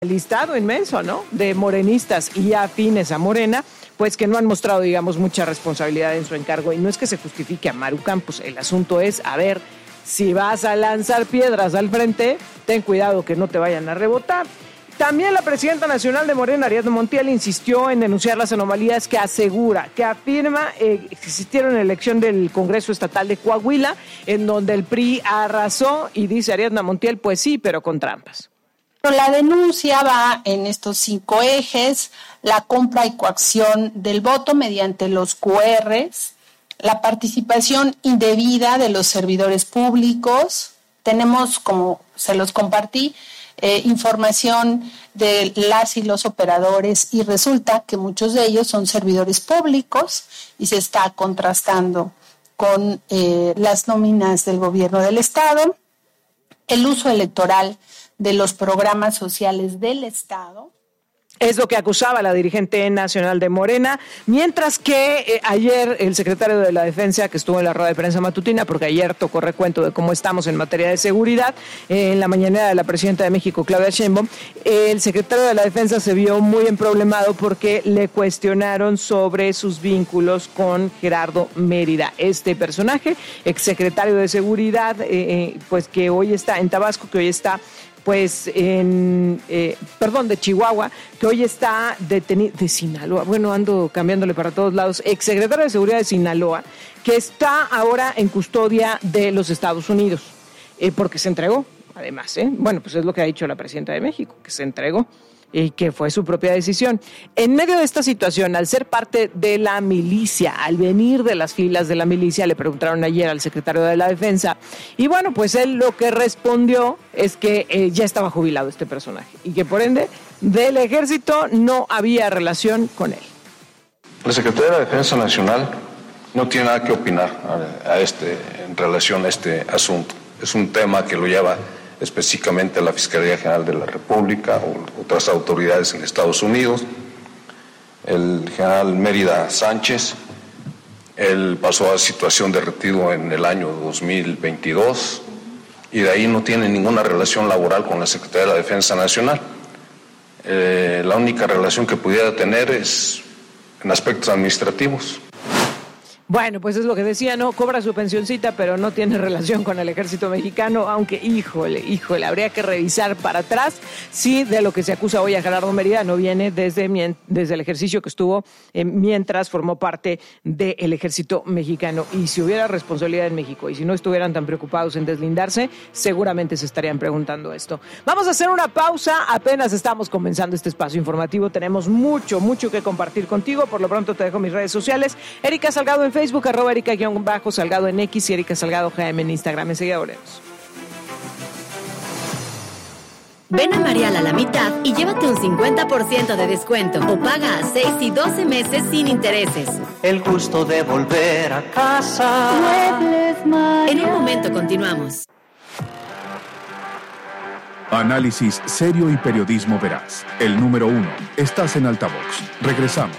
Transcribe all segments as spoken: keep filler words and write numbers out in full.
listado inmenso, ¿no?, de morenistas y afines a Morena, pues que no han mostrado, digamos, mucha responsabilidad en su encargo. Y no es que se justifique a Maru Campos, el asunto es, a ver, si vas a lanzar piedras al frente, ten cuidado que no te vayan a rebotar. También la presidenta nacional de Morena, Ariadna Montiel, insistió en denunciar las anomalías que asegura, que afirma eh, existieron en la elección del Congreso Estatal de Coahuila, en donde el P R I arrasó, y dice Ariadna Montiel, pues sí, pero con trampas. La denuncia va en estos cinco ejes: la compra y coacción del voto mediante los cu erres, la participación indebida de los servidores públicos. Tenemos, como se los compartí, eh, información de las y los operadores, y resulta que muchos de ellos son servidores públicos y se está contrastando con eh, las nóminas del gobierno del Estado, el uso electoral de los programas sociales del Estado. Es lo que acusaba la dirigente nacional de Morena, mientras que eh, ayer el secretario de la Defensa, que estuvo en la rueda de prensa matutina, porque ayer tocó recuento de cómo estamos en materia de seguridad, eh, en la mañanera de la presidenta de México, Claudia Sheinbaum, eh, el secretario de la Defensa se vio muy emproblemado porque le cuestionaron sobre sus vínculos con Gerardo Mérida, este personaje, exsecretario de Seguridad, eh, eh, pues que hoy está en Tabasco, que hoy está pues en, eh, perdón, de Chihuahua, que hoy está detenido, de Sinaloa, bueno, ando cambiándole para todos lados, exsecretario de Seguridad de Sinaloa, que está ahora en custodia de los Estados Unidos, eh, porque se entregó, además, ¿eh? Bueno, pues es lo que ha dicho la presidenta de México, que se entregó y que fue su propia decisión. En medio de esta situación, al ser parte de la milicia, al venir de las filas de la milicia, le preguntaron ayer al secretario de la Defensa, y bueno, pues él lo que respondió es que eh, ya estaba jubilado este personaje, y que por ende, del ejército no había relación con él. La Secretaría de la Defensa Nacional no tiene nada que opinar a, a este, en relación a este asunto. Es un tema que lo lleva específicamente a la Fiscalía General de la República o otras autoridades en Estados Unidos. El general Mérida Sánchez, él pasó a situación de retiro en el año dos mil veintidós y de ahí no tiene ninguna relación laboral con la Secretaría de la Defensa Nacional. Eh, la única relación que pudiera tener es en aspectos administrativos. Bueno, pues es lo que decía, ¿no? Cobra su pensioncita, pero no tiene relación con el ejército mexicano, aunque, híjole, híjole, habría que revisar para atrás si de lo que se acusa hoy a Gerardo Mérida no viene desde, desde el ejercicio que estuvo eh, mientras formó parte del ejército mexicano. Y si hubiera responsabilidad en México y si no estuvieran tan preocupados en deslindarse, seguramente se estarían preguntando esto. Vamos a hacer una pausa, apenas estamos comenzando este espacio informativo, tenemos mucho, mucho que compartir contigo. Por lo pronto te dejo mis redes sociales, Erika Salgado en Facebook, Facebook, arroba Erika-Salgado en X y Erika Salgado G M en Instagram. Enseguida volvemos. Ven a Marial a la mitad y llévate un cincuenta por ciento de descuento o paga a seis y doce meses sin intereses. El gusto de volver a casa. En un momento continuamos. Análisis serio y periodismo veraz. El número uno. Estás en Altavox. Regresamos.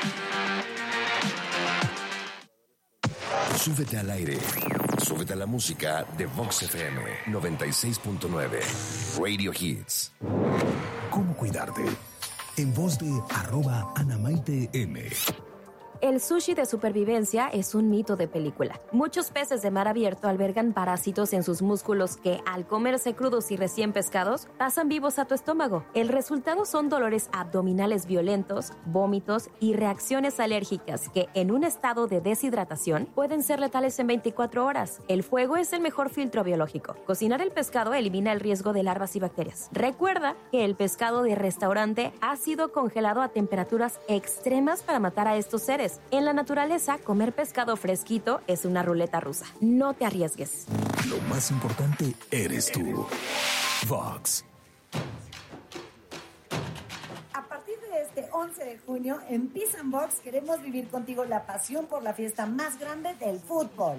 Súbete al aire. Súbete a la música de Vox F M noventa y seis punto nueve. Radio Hits. ¿Cómo cuidarte? En voz de arroba Ana Maite M. El sushi de supervivencia es un mito de película. Muchos peces de mar abierto albergan parásitos en sus músculos que, al comerse crudos y recién pescados, pasan vivos a tu estómago. El resultado son dolores abdominales violentos, vómitos y reacciones alérgicas que, en un estado de deshidratación, pueden ser letales en veinticuatro horas. El fuego es el mejor filtro biológico. Cocinar el pescado elimina el riesgo de larvas y bacterias. Recuerda que el pescado de restaurante ha sido congelado a temperaturas extremas para matar a estos seres. En la naturaleza, comer pescado fresquito es una ruleta rusa. No te arriesgues. Lo más importante eres tú. Vox. A partir de este once de junio, en Peace and Box queremos vivir contigo la pasión por la fiesta más grande del fútbol.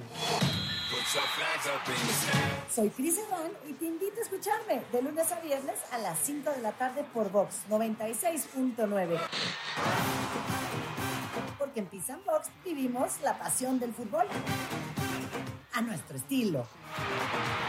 Soy Cris Herrán y te invito a escucharme de lunes a viernes a las cinco de la tarde por Vox noventa y seis punto nueve. Porque en Peace and Box vivimos la pasión del fútbol a nuestro estilo.